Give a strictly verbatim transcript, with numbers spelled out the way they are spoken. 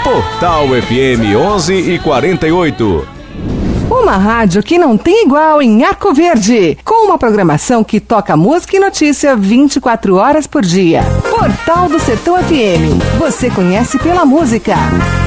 Portal F M onze e quarenta e oito. Uma rádio que não tem igual em Arco Verde, com uma programação que toca música e notícia vinte e quatro horas por dia. Portal do Sertão F M. Você conhece pela música.